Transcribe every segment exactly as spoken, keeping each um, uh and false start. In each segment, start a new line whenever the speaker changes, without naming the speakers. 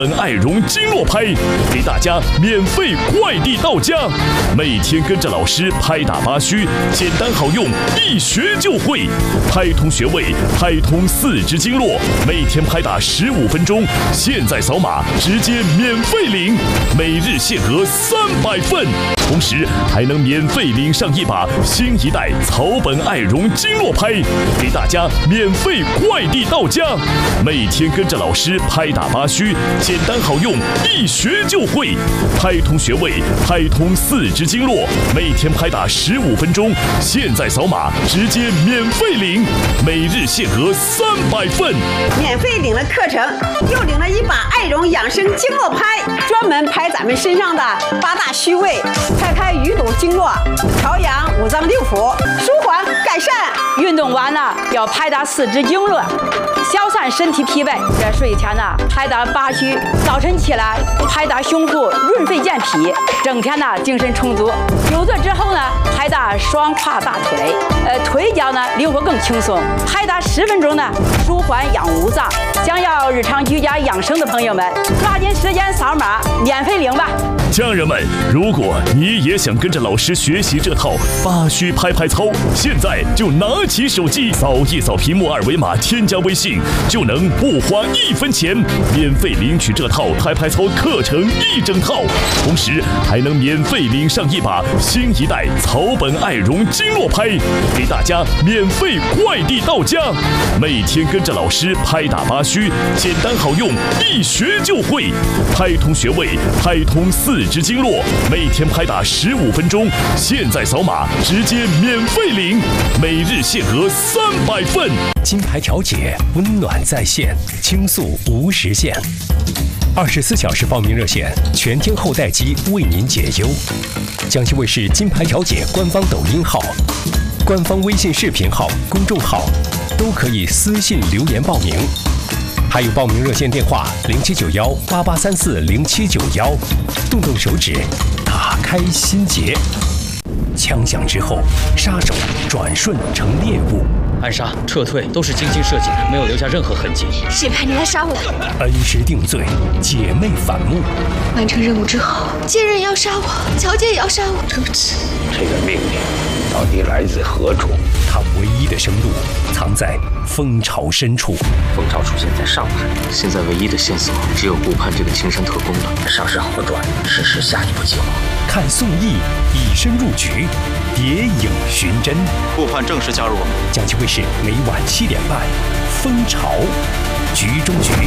本爱绒经络拍给大家免费快递到家，每天跟着老师拍打八虚，简单好用，一学就会。拍通穴位，拍通四肢经络，每天拍打十五分钟，现在扫码直接免费领，每日限额三百份，同时还能免费领上一把新一代草本爱绒经络拍，给大家免费快递到家，每天跟着老师拍打八虚。简单好用，一学就会。拍通穴位，拍通四肢经络，每天拍打十五分钟，现在扫码直接免费领，每日限额三百份。
免费领了课程，又领了一把爱绒养生经络拍，专门拍咱们身上的八大虚位，拍开淤堵经络，调养五脏六腑，舒缓改善。
运动完了要拍打四肢经络，消散身体疲惫。这睡前呢拍打八虚，早晨起来拍打胸部，润肺健脾，整天呢精神充足。久坐之后呢拍打双胯大腿，呃腿脚呢灵活更轻松。拍打十分钟呢舒缓养五脏。想要日常居家养生的朋友们，抓紧时间扫码免费领吧。
家人们，如果你也想跟着老师学习这套八虚拍拍操，现在就拿起手机扫一扫屏幕二维码，添加微信，就能不花一分钱免费领取这套拍拍操课程一整套，同时还能免费领上一把新一代草本爱绒经络拍，给大家免费快递到家，每天跟着老师拍打八虚，简单好用，一学就会。拍通穴位，拍通四肢经络，每天拍打十五分钟，现在扫码直接免费领，每日限额三百份。
金牌调解，温暖在线，倾诉无时限。二十四小时报名热线，全天候待机，为您解忧。江西卫视金牌调解官方抖音号、官方微信视频号、公众号都可以私信留言报名。还有报名热线电话零七九幺八八三四零七九幺，动动手指，打开心结。枪响之后，杀手转瞬成猎物，
暗杀、撤退都是精心设计的，没有留下任何痕迹。
谁派你来杀我？
恩师定罪，姐妹反目。
完成任务之后，接人也要杀我，乔姐也要杀我。对不起。
这个命令到底来自何处？
他唯一的生路藏在蜂巢深处。
蜂巢出现在上海，
现在唯一的线索只有顾盼这个青山特工了。
上市好转，实施下一步计划。
看宋轶以身入局，谍影寻真。
顾盼正式加入我们。
江西卫视每晚七点半，《蜂巢》局中局。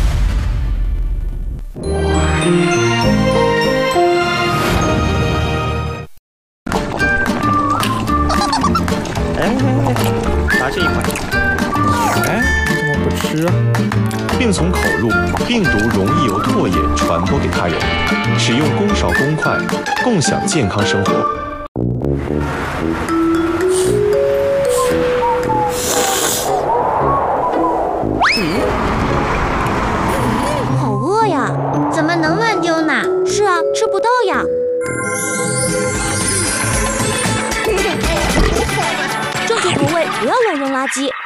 拿这一块。哎，你怎么不吃啊？病从口入，病毒容易由唾液传播给他人。使用公勺公筷，共享健康生活。
嗯，好饿呀！怎么能乱丢呢？是啊，吃不到呀。正确投喂，不要乱扔垃圾。